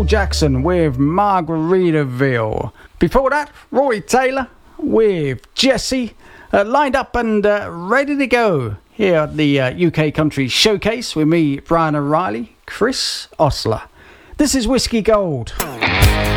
Michael Jackson with Margaritaville. Before that, Roy Taylor with Jesse, lined up and ready to go here at the UK Country Showcase with me, Brian O'Reilly, Chris Osler. This is Whiskey Gold.